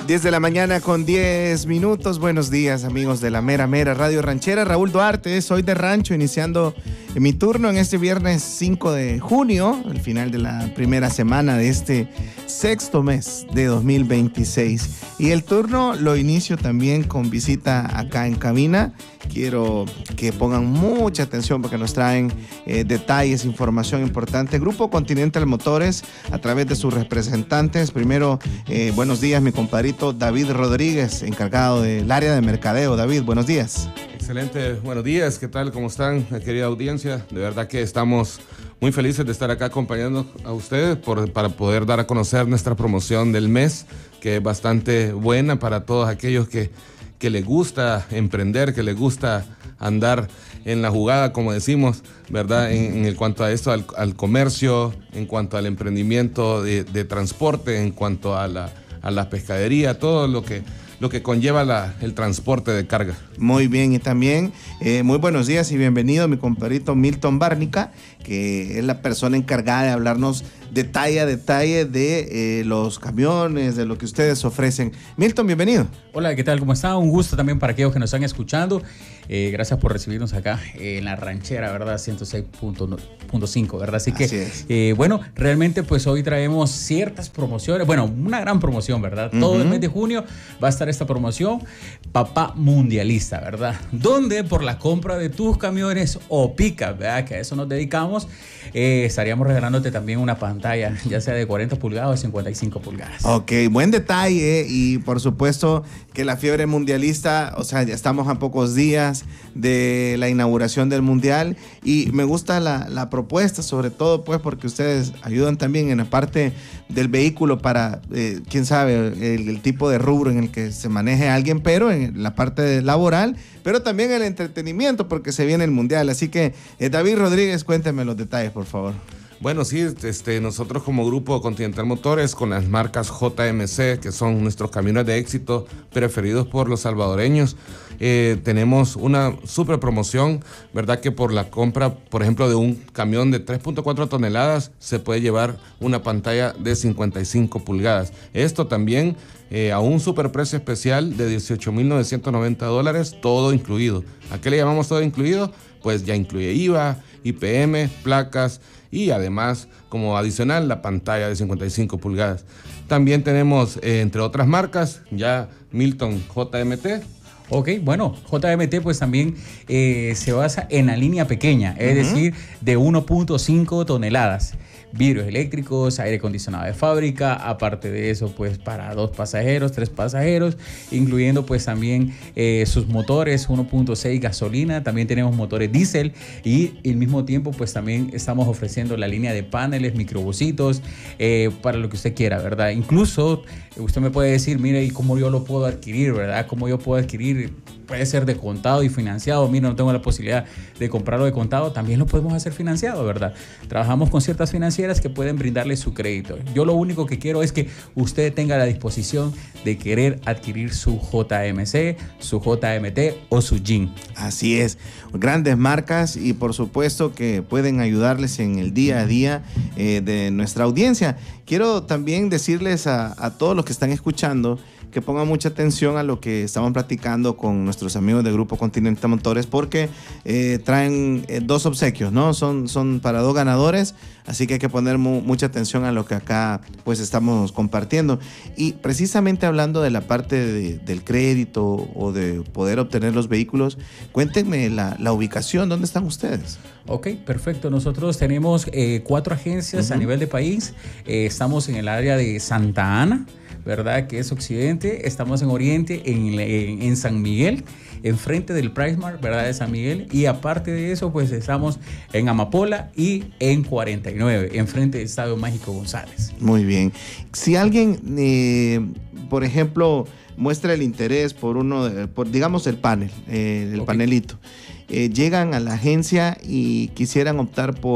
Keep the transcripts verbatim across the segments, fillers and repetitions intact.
diez de la mañana con diez minutos. Buenos días, amigos de la Mera Mera Radio Ranchera. Raúl Duarte, soy de Rancho, iniciando mi turno en este viernes cinco de junio, el final de la primera semana de este sexto mes de dos mil veintiséis. Y el turno lo inicio también con visita acá en cabina. Quiero que pongan mucha atención porque nos traen eh, detalles, información importante. Grupo Continental Motores, a través de sus representantes. Primero, eh, buenos días, mi compadrito David Rodríguez, encargado del área de mercadeo. David, buenos días. Excelente, buenos días, ¿qué tal? ¿Cómo están, querida audiencia? De verdad que estamos muy felices de estar acá acompañando a ustedes por, para poder dar a conocer nuestra promoción del mes, que es bastante buena para todos aquellos que que les gusta emprender, que les gusta andar en la jugada, como decimos, ¿verdad? En, en el cuanto a esto, al, al comercio, en cuanto al emprendimiento de, de transporte, en cuanto a la, a la pescadería, todo lo que, lo que conlleva la, el transporte de carga. Muy bien, y también eh, muy buenos días y bienvenido mi compadrito Milton Bárnica, que es la persona encargada de hablarnos detalle a detalle de eh, los camiones, de lo que ustedes ofrecen. Milton, bienvenido. Hola, ¿qué tal? ¿Cómo está? Un gusto también para aquellos que nos están escuchando. Eh, gracias por recibirnos acá eh, en la ranchera, ¿verdad? ciento seis punto cinco, ¿verdad? Así que, Así eh, bueno, realmente pues hoy traemos ciertas promociones, bueno, una gran promoción, ¿verdad? Uh-huh. Todo el mes de junio va a estar esta promoción, Papá Mundialista, ¿verdad? Donde por la compra de tus camiones o pickup, ¿verdad? Que a eso nos dedicamos, eh, estaríamos regalándote también una pantalla, ya sea de cuarenta pulgadas o de cincuenta y cinco pulgadas. Ok, buen detalle, y por supuesto que la fiebre mundialista, o sea, ya estamos a pocos días de la inauguración del mundial, y me gusta la, la propuesta, sobre todo pues porque ustedes ayudan también en la parte del vehículo para, eh, quién sabe, el, el tipo de rubro en el que se maneje alguien, pero en la parte laboral, pero también el entretenimiento porque se viene el mundial. Así que eh, David Rodríguez, cuénteme los detalles, por favor. Bueno, sí, este, nosotros como Grupo Continental Motores, con las marcas J M C, que son nuestros camiones de éxito preferidos por los salvadoreños, eh, tenemos una super promoción, ¿verdad? Que por la compra, por ejemplo, de un camión de tres punto cuatro toneladas, se puede llevar una pantalla de cincuenta y cinco pulgadas. Esto también eh, a un superprecio especial de dieciocho mil novecientos noventa dólares, todo incluido. ¿A qué le llamamos todo incluido? Pues ya incluye I V A, I P M, placas, y además, como adicional, la pantalla de cincuenta y cinco pulgadas. También tenemos, eh, entre otras marcas, ya Milton J M T. Ok, bueno, J M T pues también eh, se basa en la línea pequeña, es uh-huh. decir, de uno punto cinco toneladas. Vidrios eléctricos, aire acondicionado de fábrica, aparte de eso pues para dos pasajeros, tres pasajeros, incluyendo pues también eh, sus motores uno punto seis gasolina, también tenemos motores diésel, y al mismo tiempo pues también estamos ofreciendo la línea de paneles, microbusitos, eh, para lo que usted quiera, ¿verdad? Incluso usted me puede decir, mire, ¿y cómo yo lo puedo adquirir, verdad? ¿Cómo yo puedo adquirir? Puede ser de contado y financiado. Mira, no tengo la posibilidad de comprarlo de contado, también lo podemos hacer financiado, ¿verdad? Trabajamos con ciertas financieras que pueden brindarle su crédito. Yo lo único que quiero es que usted tenga la disposición de querer adquirir su J M C, su J M T o su Jean. Así es, grandes marcas, y por supuesto que pueden ayudarles en el día a día eh, de nuestra audiencia. Quiero también decirles a, a todos los que están escuchando que pongan mucha atención a lo que estamos platicando con nuestros amigos del Grupo Continental Motores, porque eh, traen eh, dos obsequios, ¿no? Son, son para dos ganadores, así que hay que poner mu mucha atención a lo que acá pues estamos compartiendo. Y precisamente hablando de la parte de, del crédito o de poder obtener los vehículos, cuéntenme la, la ubicación, ¿dónde están ustedes? Ok, perfecto. Nosotros tenemos eh, cuatro agencias uh-huh. a nivel de país. Eh, estamos en el área de Santa Ana, ¿verdad? Que es occidente. Estamos en oriente, en, en, en San Miguel, enfrente del PriceMart, ¿verdad? De San Miguel. Y aparte de eso, pues estamos en Amapola y en cuarenta y nueve, enfrente del Estadio Mágico González. Muy bien. Si alguien, eh, por ejemplo, muestra el interés por uno, de, por digamos el panel, eh, el okay. panelito, eh, llegan a la agencia y quisieran optar por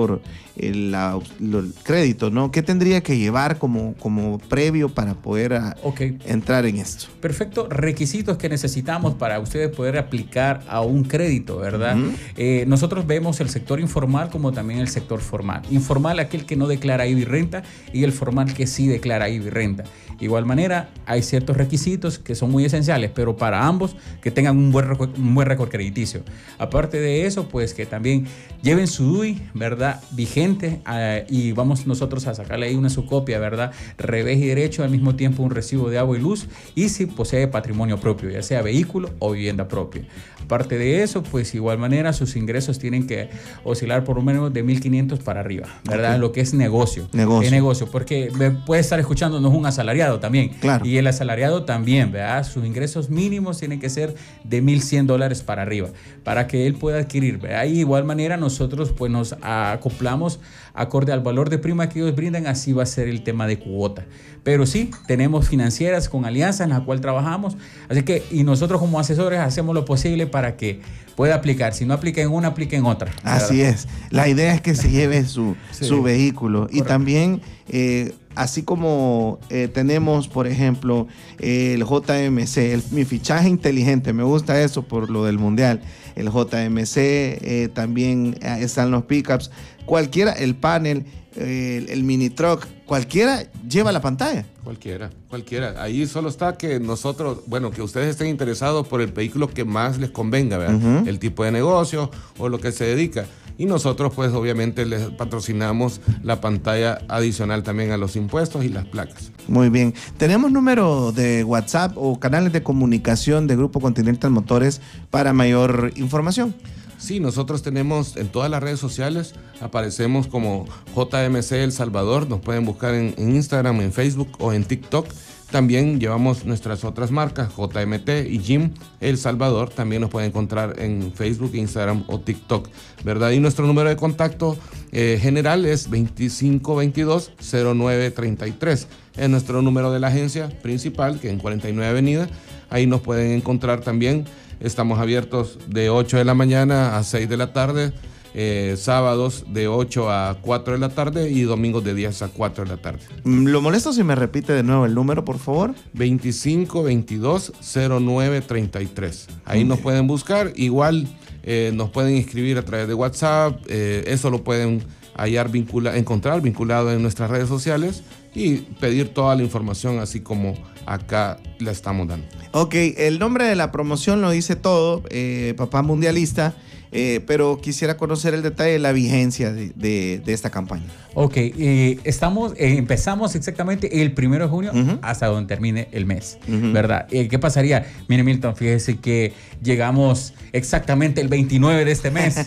el, la, lo, el crédito, ¿no? ¿Qué tendría que llevar como, como previo para poder a, okay. entrar en esto? Perfecto. Requisitos que necesitamos para ustedes poder aplicar a un crédito, ¿verdad? Uh-huh. eh, nosotros vemos el sector informal como también el sector formal. Informal, aquel que no declara I V A y renta, y el formal que sí declara I V A y renta. De igual manera, hay ciertos requisitos que son muy esenciales, pero para ambos que tengan un buen récord, un buen récord crediticio. Aparte de eso, pues que también lleven su D U I, ¿verdad? Vigente, uh, y vamos nosotros a sacarle ahí una su copia, ¿verdad? Revés y derecho, al mismo tiempo un recibo de agua y luz, y si posee patrimonio propio, ya sea vehículo o vivienda propia. Aparte de eso, pues de igual manera sus ingresos tienen que oscilar por lo menos de mil quinientos para arriba, ¿verdad? Okay. Lo que es negocio. Negocio. Es negocio, porque puede estar escuchándonos un asalariado también. Claro. Y el asalariado también, ¿verdad? Sus ingresos mínimos tienen que ser de mil cien dólares para arriba, para que él pueda adquirir, ¿verdad? Y de igual manera nosotros pues nos acoplamos acorde al valor de prima que ellos brindan, así va a ser el tema de cuota. Pero sí, tenemos financieras con alianzas en las cuales trabajamos, así que, y nosotros como asesores hacemos lo posible para que pueda aplicar. Si no aplica en una, aplica en otra, ¿verdad? Así es. La idea es que se lleve su, sí. su vehículo. Correcto. Y también, eh, así como eh, tenemos, por ejemplo, eh, el J M C, el, mi fichaje inteligente, me gusta eso por lo del Mundial. El J M C, eh, también están los pickups. Cualquiera, el panel, eh, el, el mini truck, cualquiera lleva la pantalla. Cualquiera, cualquiera. Ahí solo está que nosotros, bueno, que ustedes estén interesados por el vehículo que más les convenga, ¿verdad? Uh-huh. El tipo de negocio o lo que se dedica. Y nosotros, pues, obviamente les patrocinamos la pantalla adicional también a los impuestos y las placas. Muy bien. ¿Tenemos número de WhatsApp o canales de comunicación de Grupo Continental Motores para mayor información? Sí, nosotros tenemos en todas las redes sociales, aparecemos como J M C El Salvador, nos pueden buscar en, en Instagram, en Facebook o en TikTok. También llevamos nuestras otras marcas, J M T y Jim El Salvador, también nos pueden encontrar en Facebook, Instagram o TikTok, ¿verdad? Y nuestro número de contacto eh, general es veinticinco veintidós cero nueve treinta y tres. Es nuestro número de la agencia principal, que en cuarenta y nueve Avenida, ahí nos pueden encontrar también. Estamos abiertos de ocho de la mañana a seis de la tarde, eh, sábados de ocho a cuatro de la tarde y domingos de diez a cuatro de la tarde. ¿Lo molesto si me repite de nuevo el número, por favor? veinticinco veintidós cero nueve treinta y tres. Ahí okay. Nos pueden buscar. Igual eh, nos pueden inscribir a través de WhatsApp. Eh, eso lo pueden hallar, vincula, encontrar vinculado en nuestras redes sociales y pedir toda la información así como acá la estamos dando. Ok, el nombre de la promoción lo dice todo, eh, Papá Mundialista, eh, pero quisiera conocer el detalle de la vigencia de, de, de esta campaña. Ok, eh, estamos, eh, empezamos exactamente el primero de junio uh-huh. hasta donde termine el mes, uh-huh. ¿verdad? Eh, ¿Qué pasaría? Mire, Milton, fíjese que llegamos exactamente el veintinueve de este mes.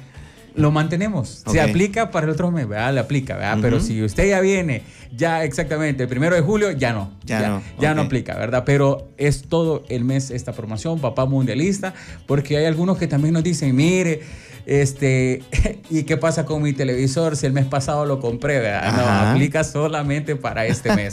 Lo mantenemos. Okay. Se aplica para el otro mes, ¿verdad? Le aplica, ¿verdad? Uh-huh. Pero si usted ya viene ya exactamente el primero de julio, ya no. Ya, ya no. Ya okay. no aplica, ¿verdad? Pero es todo el mes esta promoción, Papá Mundialista, porque hay algunos que también nos dicen, mire, este, ¿y qué pasa con mi televisor si el mes pasado lo compré, ¿verdad? No, aplica solamente para este mes.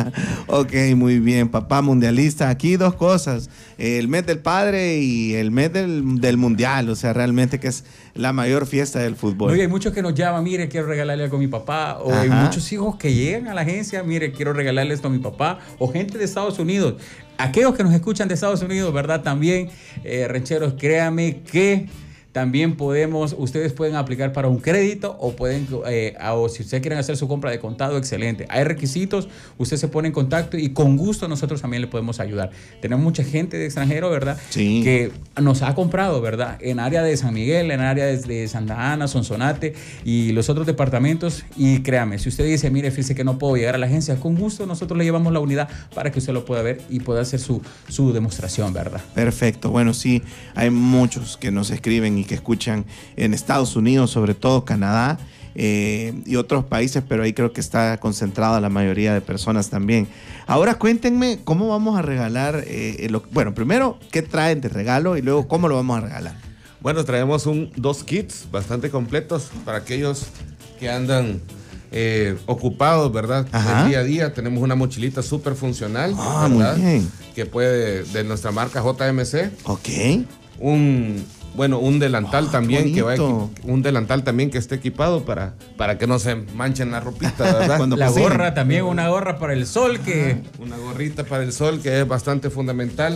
Ok, muy bien, Papá Mundialista. Aquí dos cosas, el mes del padre y el mes del, del mundial, o sea, realmente que es la mayor fiesta del fútbol. Oye, hay muchos que nos llaman, mire, quiero regalarle algo a mi papá, o Ajá. hay muchos hijos que llegan a la agencia, mire, quiero regalarle esto a mi papá, o gente de Estados Unidos. Aquellos que nos escuchan de Estados Unidos, ¿verdad? También, eh, rancheros, créanme que también podemos, ustedes pueden aplicar para un crédito o pueden, eh, o si ustedes quieren hacer su compra de contado, excelente. Hay requisitos, usted se pone en contacto y con gusto nosotros también le podemos ayudar. Tenemos mucha gente de extranjero, ¿verdad? Sí. Que nos ha comprado, ¿verdad? En área de San Miguel, en área de Santa Ana, Sonsonate y los otros departamentos. Y créame, si usted dice, mire, fíjese que no puedo llegar a la agencia, con gusto nosotros le llevamos la unidad para que usted lo pueda ver y pueda hacer su, su demostración, ¿verdad? Perfecto. Bueno, sí, hay muchos que nos escriben y que escuchan en Estados Unidos, sobre todo Canadá eh, y otros países, pero ahí creo que está concentrada la mayoría de personas también. Ahora cuéntenme cómo vamos a regalar, eh, lo, bueno, primero, ¿qué traen de regalo? Y luego, ¿cómo lo vamos a regalar? Bueno, traemos un, dos kits bastante completos para aquellos que andan eh, ocupados, ¿verdad? Ajá. Del día a día. Tenemos una mochilita súper funcional, ah, ¿verdad? Muy bien. Que puede, de nuestra marca J M C. Ok. Un bueno, un delantal oh, también que va equi- un delantal también que esté equipado para, para que no se manchen la ropita, ¿verdad? Cuando la cocinen. Gorra también, una gorra para el sol que ah, una gorrita para el sol que es bastante fundamental.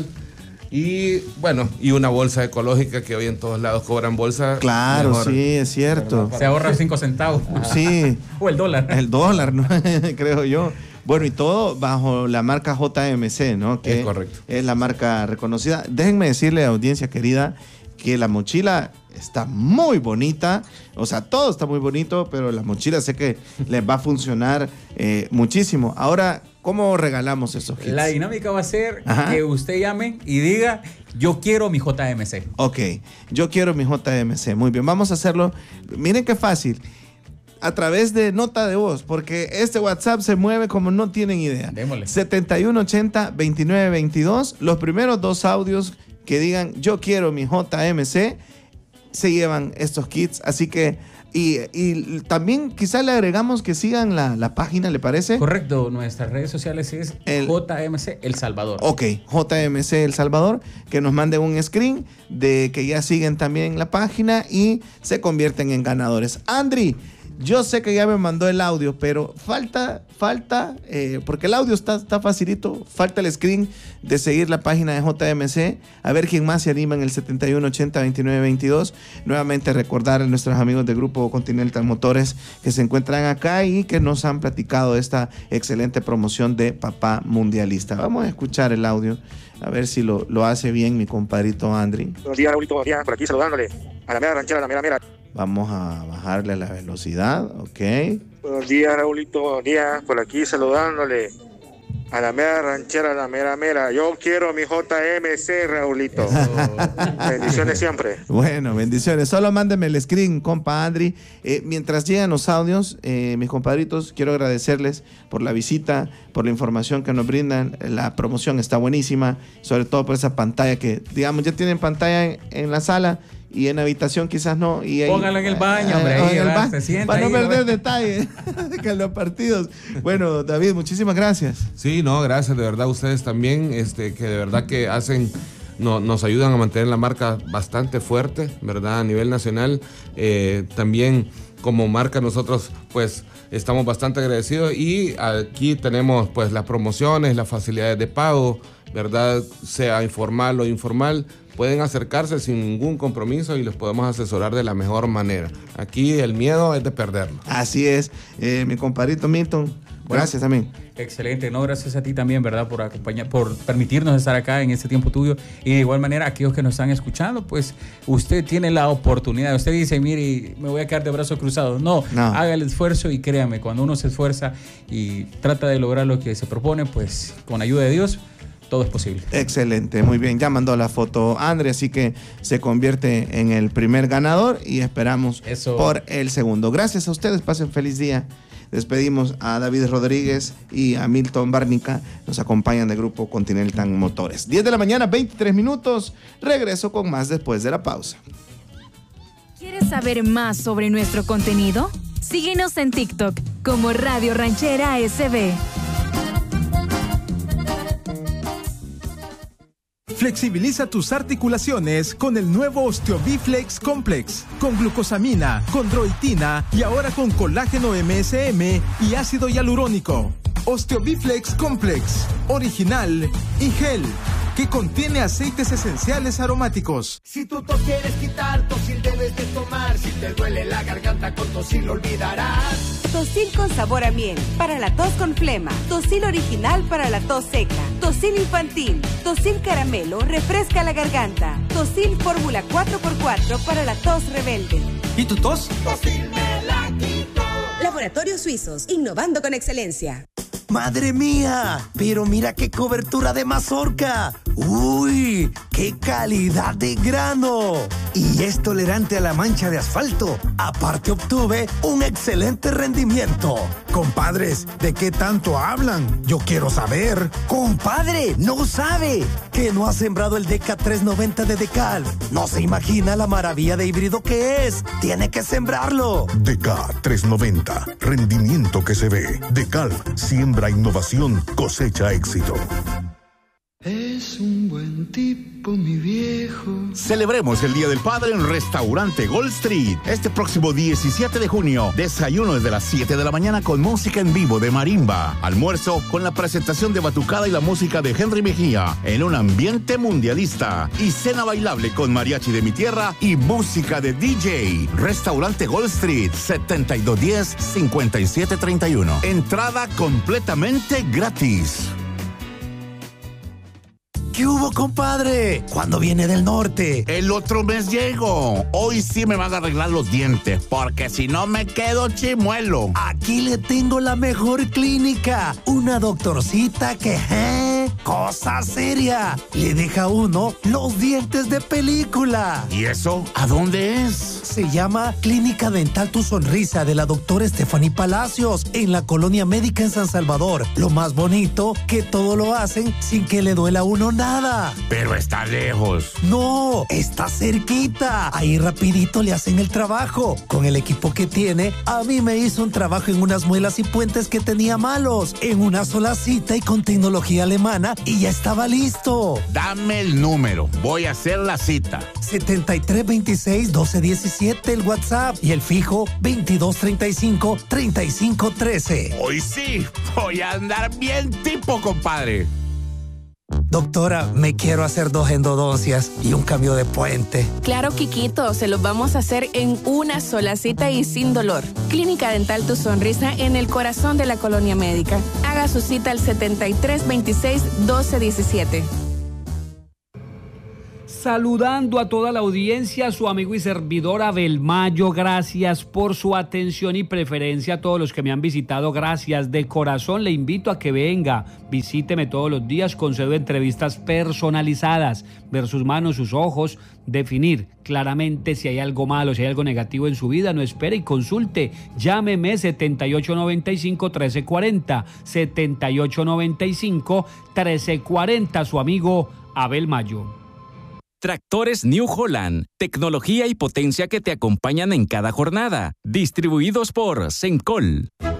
Y bueno, y una bolsa ecológica que hoy en todos lados cobran bolsa. Claro, mejor, sí, es cierto. Se ahorra cinco centavos. Sí. O el dólar. El dólar, ¿no? Creo yo. Bueno, y todo bajo la marca J M C, ¿no? Que es correcto. Es la marca reconocida. Déjenme decirle, audiencia querida, que la mochila está muy bonita. O sea, todo está muy bonito, pero la mochila sé que les va a funcionar eh, muchísimo. Ahora, ¿cómo regalamos esos kits? La dinámica va a ser Ajá. que usted llame y diga, yo quiero mi J M C. Ok, yo quiero mi J M C. Muy bien, vamos a hacerlo. Miren qué fácil. A través de nota de voz, porque este WhatsApp se mueve como no tienen idea. Démosle. setenta y uno ochenta, veintinueve veintidós. Los primeros dos audios que digan, yo quiero mi J M C, se llevan estos kits. Así que... Y, y también quizás le agregamos que sigan la, la página, ¿le parece? Correcto, nuestras redes sociales es el, J M C El Salvador. Ok, J M C El Salvador, que nos manden un screen de que ya siguen también la página y se convierten en ganadores. Andri, yo sé que ya me mandó el audio, pero falta, falta, eh, porque el audio está, está facilito, falta el screen de seguir la página de J M C, a ver quién más se anima en el setenta y uno ochenta, veintinueve veintidós. Nuevamente recordar a nuestros amigos del Grupo Continental Motores que se encuentran acá y que nos han platicado de esta excelente promoción de Papá Mundialista. Vamos a escuchar el audio, a ver si lo, lo hace bien mi compadrito Andri. Buenos días, Raulito, buenos días, por aquí saludándole a la mera ranchera, a la mera mera. Vamos a bajarle la velocidad, ok. Buenos días, Raulito, buenos días. Por aquí saludándole a la mera ranchera, a la mera mera. Yo quiero mi J M C, Raulito. Bendiciones siempre. Bueno, bendiciones. Solo mándenme el screen, compa Andri. Eh, mientras llegan los audios, eh, mis compadritos, quiero agradecerles por la visita, por la información que nos brindan. La promoción está buenísima, sobre todo por esa pantalla que, digamos, ya tienen pantalla en, en la sala. Y en habitación quizás no. Y ahí, póngalo en el baño, hombre. Ahí, ahí, ba se sienta para ahí, no perder ¿no? detalles que en los partidos. Bueno, David, muchísimas gracias. Sí, no, gracias de verdad a ustedes también, este, que de verdad que hacen, no, nos ayudan a mantener la marca bastante fuerte, ¿verdad? A nivel nacional. Eh, también como marca nosotros, pues, estamos bastante agradecidos y aquí tenemos, pues, las promociones, las facilidades de pago, ¿verdad? Sea informal o informal. Pueden acercarse sin ningún compromiso y los podemos asesorar de la mejor manera. Aquí el miedo es de perderlo. Así es. Eh, mi compadrito Milton, gracias bueno, también. Excelente. No, gracias a ti también, ¿verdad? Por acompañar, por permitirnos estar acá en este tiempo tuyo. Y de igual manera, aquellos que nos están escuchando, pues usted tiene la oportunidad. Usted dice, mire, me voy a quedar de brazos cruzados. No, no, haga el esfuerzo y créame, cuando uno se esfuerza y trata de lograr lo que se propone, pues con ayuda de Dios, todo es posible. Excelente, muy bien. Ya mandó la foto André, así que se convierte en el primer ganador y esperamos Eso. por el segundo. Gracias a ustedes, pasen feliz día. Despedimos a David Rodríguez y a Milton Barnica. Nos acompañan del Grupo Continental Motores. diez de la mañana, veintitrés minutos. Regreso con más después de la pausa. ¿Quieres saber más sobre nuestro contenido? Síguenos en TikTok como Radio Ranchera S B. Flexibiliza tus articulaciones con el nuevo OsteoBiflex Complex, con glucosamina, chondroitina y ahora con colágeno M S M y ácido hialurónico. OsteoBiflex Complex, original y gel, que contiene aceites esenciales aromáticos. Si tu tos quieres quitar, Tosil debes de tomar. Si te duele la garganta, con Tosil lo olvidarás. Tosil con sabor a miel, para la tos con flema. Tosil original para la tos seca. Tosil infantil. Tosil caramelo, refresca la garganta. Tosil fórmula cuatro por cuatro para la tos rebelde. ¿Y tu tos? Tosil me la quito. Laboratorios Suizos, innovando con excelencia. ¡Madre mía! Pero mira qué cobertura de mazorca. ¡Uy! ¡Qué calidad de grano! Y es tolerante a la mancha de asfalto. Aparte obtuve un excelente rendimiento. Compadres, ¿de qué tanto hablan? Yo quiero saber. ¡Compadre! ¡No sabe! ¿Que no ha sembrado el Deca trescientos noventa de Decal? No se imagina la maravilla de híbrido que es. ¡Tiene que sembrarlo! Deca trescientos noventa. Rendimiento que se ve. Decal siembra innovación, cosecha éxito. Es un buen tipo, mi viejo. Celebremos el Día del Padre en Restaurante Gold Street. Este próximo diecisiete de junio, desayuno desde las siete de la mañana con música en vivo de marimba. Almuerzo con la presentación de batucada y la música de Henry Mejía en un ambiente mundialista. Y cena bailable con mariachi de mi tierra y música de D J. Restaurante Gold Street, setenta y dos diez, cincuenta y siete treinta y uno. Entrada completamente gratis. ¿Qué hubo, compadre? ¿Cuándo viene del norte? El otro mes llego. Hoy sí me van a arreglar los dientes, porque si no me quedo chimuelo. Aquí le tengo la mejor clínica. Una doctorcita que, ¿eh? Cosa seria. Le deja a uno los dientes de película. ¿Y eso? ¿A dónde es? Se llama Clínica Dental Tu Sonrisa de la doctora Stephanie Palacios en la Colonia Médica en San Salvador. Lo más bonito, que todo lo hacen sin que le duela a uno nada. Nada. Pero está lejos. No, está cerquita. Ahí rapidito le hacen el trabajo. Con el equipo que tiene, a mí me hizo un trabajo en unas muelas y puentes que tenía malos. En una sola cita y con tecnología alemana y ya estaba listo. Dame el número. Voy a hacer la cita. setenta y tres veintiséis doce diecisiete el WhatsApp y el fijo veintidós treinta y cinco treinta y cinco trece. Hoy sí, voy a andar bien tipo, compadre. Doctora, me quiero hacer dos endodoncias y un cambio de puente. Claro, Quiquito, se los vamos a hacer en una sola cita y sin dolor. Clínica Dental Tu Sonrisa en el corazón de la Colonia Médica. Haga su cita al setenta y tres veintiséis doce diecisiete. Saludando a toda la audiencia, su amigo y servidor Abel Mayo, gracias por su atención y preferencia. A todos los que me han visitado, gracias de corazón. Le invito a que venga, visíteme todos los días, concedo entrevistas personalizadas, ver sus manos, sus ojos, definir claramente si hay algo malo, si hay algo negativo en su vida. No espere y consulte, llámeme setenta y ocho noventa y cinco trece cuarenta, setenta y ocho noventa y cinco trece cuarenta, su amigo Abel Mayo. Tractores New Holland, tecnología y potencia que te acompañan en cada jornada. Distribuidos por Sencol.